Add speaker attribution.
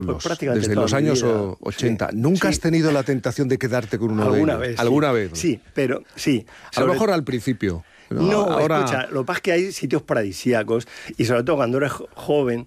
Speaker 1: Pues prácticamente
Speaker 2: desde
Speaker 1: toda
Speaker 2: los
Speaker 1: mi
Speaker 2: años
Speaker 1: vida.
Speaker 2: 80.
Speaker 1: Sí.
Speaker 2: ¿Nunca
Speaker 1: Sí.
Speaker 2: has tenido la tentación de quedarte con uno
Speaker 1: ¿Alguna
Speaker 2: de ellos?
Speaker 1: vez?
Speaker 2: ¿Alguna vez?
Speaker 1: Sí, pero sí.
Speaker 2: A lo mejor al principio.
Speaker 1: No,
Speaker 2: ahora...
Speaker 1: escucha, lo que pasa es que hay sitios paradisíacos y sobre todo cuando eres joven